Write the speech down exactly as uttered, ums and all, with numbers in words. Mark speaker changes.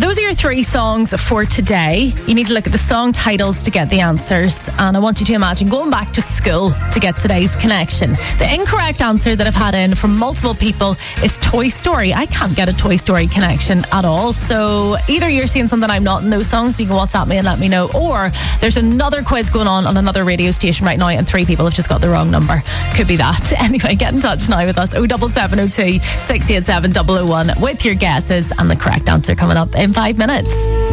Speaker 1: those are your three songs for today. You need to look at the song titles to get the answers. And I want you to imagine going back to school to get today's connection. The incorrect answer that I've had in from multiple people is Toy Story. I can't get a Toy Story connection at all. So either you're seeing something I'm not in those songs, so you can WhatsApp me and let me know, or there's another quiz going on on another radio station right now and three people have just got the wrong number. Could be that. Anyway, get in touch now with us. oh seven seven oh two, six eight seven, double oh one with your guesses and the correct answer coming up in five minutes.